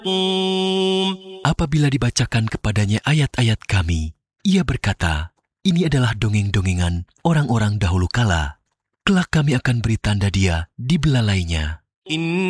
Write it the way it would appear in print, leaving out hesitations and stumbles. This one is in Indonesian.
Apabila dibacakan kepadanya ayat-ayat kami, ia berkata, "Ini adalah dongeng-dongengan orang-orang dahulu kala. Kelak kami akan beri tanda dia di belalainya."